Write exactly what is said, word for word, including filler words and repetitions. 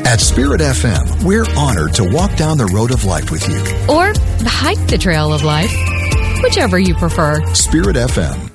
At Spirit F M, we're honored to walk down the road of life with you. Or hike the trail of life, whichever you prefer. Spirit F M.